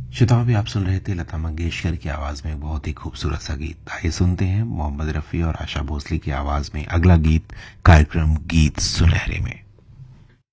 श्रोताओं भी आप सुन रहे थे लता मंगेशकर की आवाज में बहुत ही खूबसूरत सा गीत। आइए सुनते हैं मोहम्मद रफी और आशा भोसले की आवाज में अगला गीत कार्यक्रम गीत सुनहरे में।